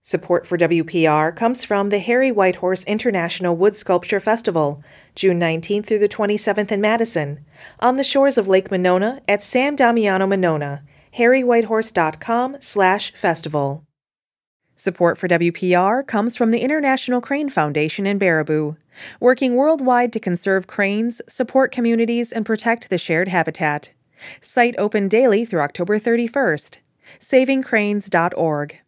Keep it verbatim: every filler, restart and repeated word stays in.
Support for W P R comes from the Harry Whitehorse International Wood Sculpture Festival, June nineteenth through the twenty-seventh in Madison, on the shores of Lake Monona at San Damiano Monona, harry whitehorse dot com slash festival. Support for W P R comes from the International Crane Foundation in Baraboo, working worldwide to conserve cranes, support communities, and protect the shared habitat. Site open daily through October thirty-first. saving cranes dot org.